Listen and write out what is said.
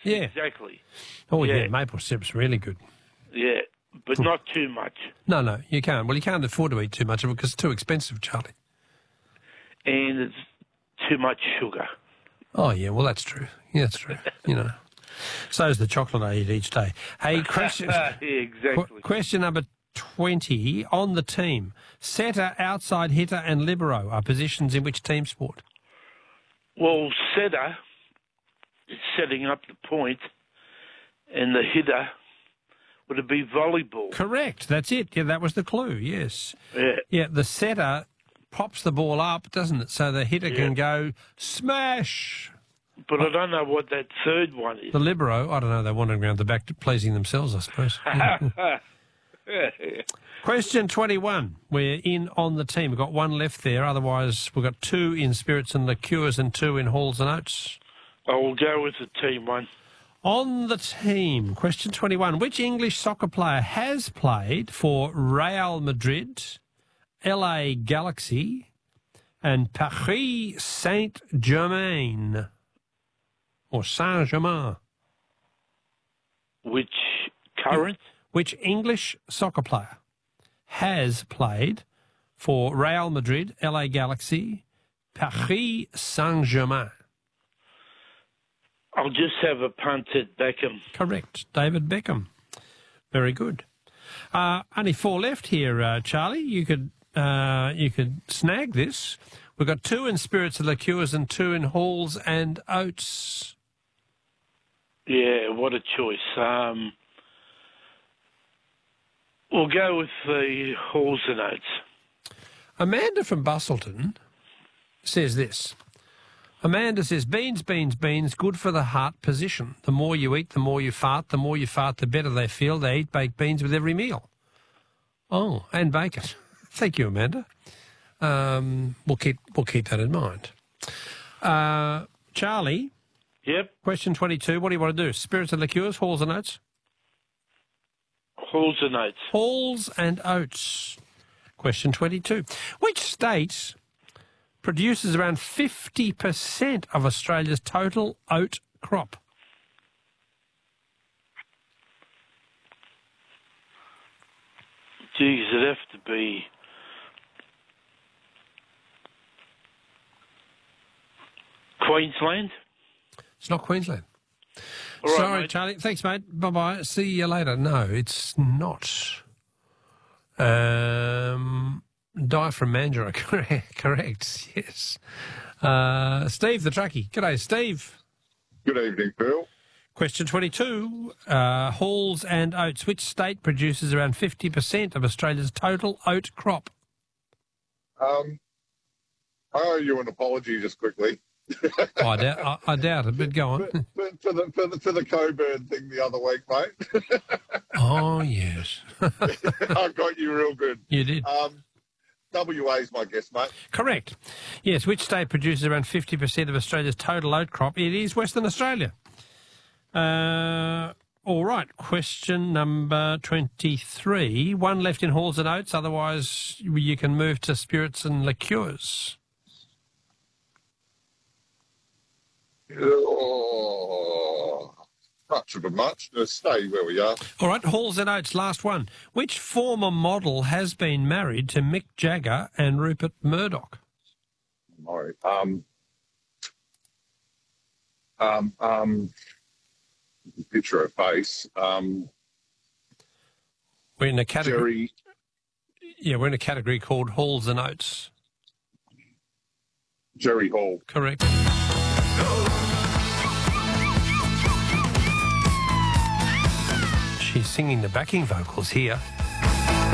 Yeah. exactly. Oh, yeah, maple syrup's really good. Yeah, but not too much. No, you can't. Well, you can't afford to eat too much of it because it's too expensive, Charlie. And it's too much sugar. Oh, yeah, well, that's true. Yeah, that's true. So's the chocolate I eat each day. Hey, question. Yeah, exactly. Question number 20 on the team. Setter, outside hitter and libero are positions in which team sport? Well, setter is setting up the point, and the hitter would it be volleyball? Correct. That's it. Yeah, that was the clue. Yes. Yeah. Yeah, the setter pops the ball up, doesn't it? So the hitter can go smash. But I don't know what that third one is. The libero, I don't know. They wandered around the back pleasing themselves, I suppose. Question 21. We're in on the team. We've got one left there. Otherwise, we've got 2 in spirits and liqueurs and 2 in halls and oats. I will go with the team one. On the team, question 21. Which English soccer player has played for Real Madrid, LA Galaxy, and Paris Saint-Germain? Or Saint-Germain? Which current? Which English soccer player has played for Real Madrid, LA Galaxy, Paris Saint-Germain? I'll just have a punt at Beckham. Correct. David Beckham. Very good. Only 4 left here, Charlie. You could snag this. We've got 2 in spirits and liqueurs and 2 in halls and oats. Yeah, what a choice. We'll go with the halls and oats. Amanda from Bustleton says this. Amanda says, beans, beans, beans, good for the heart position. The more you eat, the more you fart. The more you fart, the better they feel. They eat baked beans with every meal. Oh, and bacon. Thank you, Amanda. We'll keep that in mind. Charlie? Yep. Question 22. What do you want to do? Spirits and liqueurs, halls and oats? Halls and oats. Halls and oats. Question 22. Which state produces around 50% of Australia's total oat crop? Geez, it'd have to be Queensland. It's not Queensland. All right, Sorry, mate. Charlie. Thanks, mate. Bye-bye. See you later. No, it's not. Di from Mandurah. Correct. Yes. Steve, the truckie. G'day, Steve. Good evening, Phil. Question 22. Halls and oats. Which state produces around 50% of Australia's total oat crop? I owe you an apology just quickly. I doubt it, but go on. For the Coburn thing the other week, mate. Oh, yes. I got you real good. You did. WA's my guess, mate. Correct. Yes, which state produces around 50% of Australia's total oat crop? It is Western Australia. All right, question number 23. One left in halls and oats, otherwise you can move to spirits and liqueurs. Oh, much of a much. Stay where we are. All right, halls and oats, last one. Which former model has been married to Mick Jagger and Rupert Murdoch? Sorry. Picture her face. We're in a category. Jerry. Yeah, we're in a category called halls and oats. Jerry Hall. Correct. She's singing the backing vocals here.